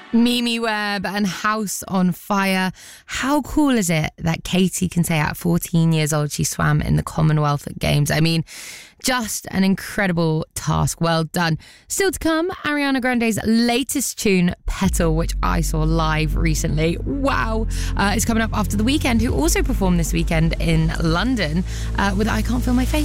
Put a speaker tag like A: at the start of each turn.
A: Mimi Webb and House on Fire. How cool is it that Katie can say at 14 years old she swam in the Commonwealth Games? I mean, just an incredible task. Well done. Still to come, Ariana Grande's latest tune, Petal, which I saw live recently. Wow. It's coming up after The Weeknd, who also performed this weekend in London with I Can't Feel My Face.